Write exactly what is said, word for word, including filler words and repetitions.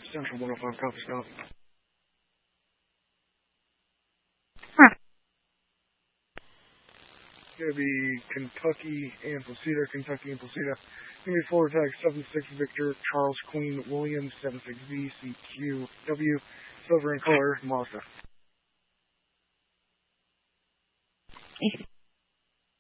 Central one oh five, copy, Scott. Gonna be Kentucky and Placida, Kentucky and Placida. Gonna be forward tag seven six Victor, Charles Queen, Williams, seven six V, C Q, W, silver in color, Mazda.